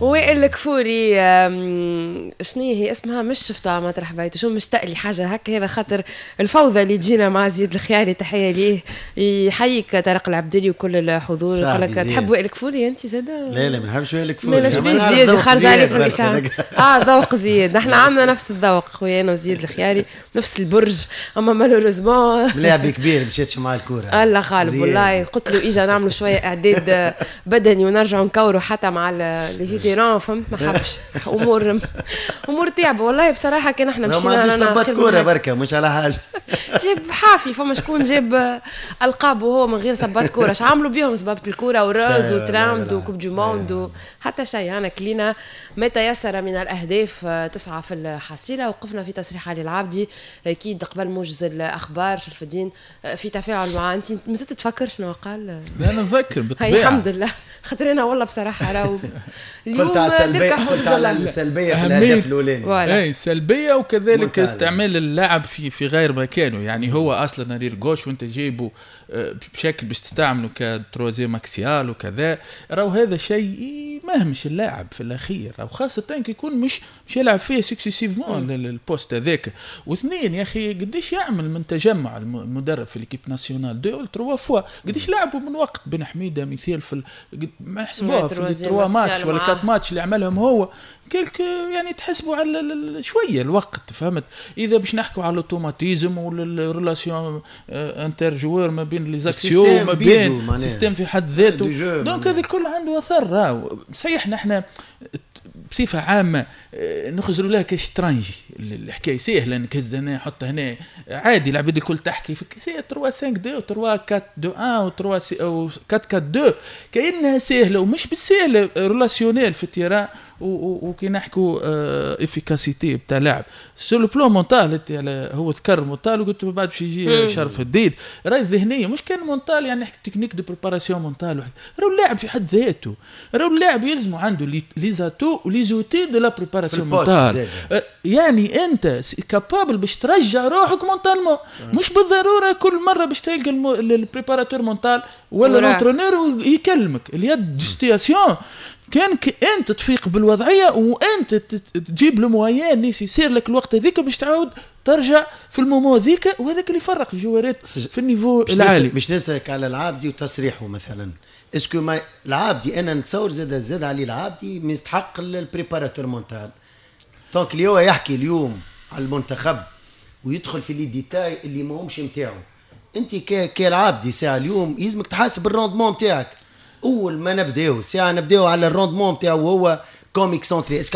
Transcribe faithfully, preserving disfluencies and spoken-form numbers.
وائل الكفوري شنو هي اسمها مش شفتها ما ترحبيت شو مشتاق لي حاجه هكا هذا خاطر الفوضى اللي تجينا مع زياد الخياري تحيه ليه يحييك طارق العبدلي وكل الحضور يقول لك تحب وائل الكفوري انت زاده لا لا ما نحبش وائل الكفوري مالاش بيه زياد خارج عليك من الاشعاع اه ذوق زياد نحن عندنا نفس الذوق خويا انا وزياد الخياري نفس البرج اما مالوريزمون لاعب كبير مشيتش مع الكوره الله غالب والله قلت له اجا نعملوا شويه اعداد بدني ونرجعوا نكوروا حتى مع لي فيتيران فهمت ما حبش امور امور تعبه والله بصراحه كان احنا مشينا انا صبت كوره بركه مش على حاجه جاب حافي فما شكون جاب القاب وهو من غير صبات كوره اش عملوا بهم سبابه الكوره وراز وتراند وكوب دو موند حتى شيء انا كلينا ما تيسر من الاهداف تسعه في الحصيله. وقفنا في تصريح علي العابدي اكيد قبل موجز الاخبار شرف الدين في تفاعل مع انت مازلت تفكر شنو قال؟ لا انا نفكر بالطبيعه الحمد لله خاطر انا والله بصراحه راهو اليوم قلت على السلبيه قلت على السلبيه في الهدف الاولاني اي سلبيه وكذلك مكالب. استعمال اللاعب في في غير مكانه يعني هو اصلا نرير جوش وانت جايبه بشكل باش تستعمله كتروزي ماكسيال وكذا راهو هذا شيء مهمش اللاعب في الاخير او خاصه كي يكون مش مش يلعب فيه سكسيسيفمون البوست هذاك. واثنين يا اخي قديش يعمل من تجمع المدرب في ليكيب ناسيونال دو ولا تروا فوا قديش لعبوا من وقت بن حميده مثال في ما يحسبوها في التروا ماتش ولا كات ماتش اللي عملهم هو كلك يعني تحسبوا على شويه الوقت فهمت. اذا باش نحكوا على الاوتوماتيزم ولا الريلاسيون انتر جوار ما بين لي زاكسيون ما بين سيستم في حد ذاته دونك هذا كل عنده اثر. صحيح نحن بصفه عامه نخزروا لها كشترانجي الحكايه سهله نكز هنا نحط هنا عادي العباد الكل تحكي في سي ثلاثة خمسة اثنين و ثلاثة أربعة اثنين و ثلاثة او أربعة أربعة اثنين كأنها سهله ومش بالسهله ريلاسيونيل في التيران وكي نحكوا افيكاسيتي بتاع لاعب سو لو بلان مونتال هو ذكر مونتال وقلت بعد باش يجي شرف الدين راهي الذهنيه مش كان مونتال يعني نحكي تكنيك دو بريباراسيون مونتال راهو اللاعب في حد ذاته راهو اللاعب يلزموا عنده لي زاتو ولي زوتي دو لا بريباراسيون مونتال يعني انت كابابل باش ترجع روحك مونتالمون مش بالضروره كل مره باش تلقى البريباراتور مونتال ولا الانترينور يكلمك اليد ديستياسيون كان انت تفيق بالوضعيه وانت تجيب الموايان نيسي يصير لك الوقت هذيك باش تعاود ترجع في المومو ذيك وهذاك اللي يفرق الجوارات في النيفو العالي. مش نسالك على العابدي وتصريحه مثلا اسكو ما العابدي انا نتصور زاد زاد عليه العابدي مستحق البريباراتور مونتال دونك اللي هو يحكي اليوم على المنتخب ويدخل في لي ديتاي اللي ما همش نتاعو انت كالعابدي ساعه اليوم يلزمك تحاسب الروندمون نتاعك. اول ما نبداو ساعه نبداو على الروندمون نتاعو وهو كوميك سونتري